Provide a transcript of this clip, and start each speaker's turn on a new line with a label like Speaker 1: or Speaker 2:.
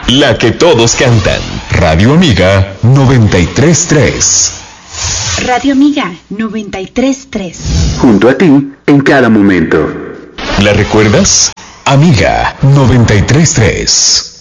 Speaker 1: La que todos cantan. Radio Amiga 93.3.
Speaker 2: Radio Amiga 93.3.
Speaker 3: Junto a ti en cada momento.
Speaker 1: ¿La recuerdas? Amiga 93.3.